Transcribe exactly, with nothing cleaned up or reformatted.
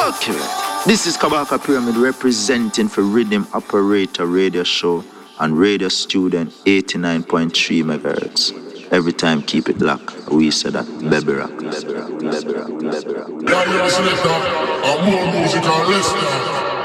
Accurate. This is Kabaka Pyramid representing for Rhythm Operator Radio Show and Radio Student eighty-nine point three megahertz. Every time keep it locked. We say that baby rock. Yeah, you're a selector. I'm more music and less now.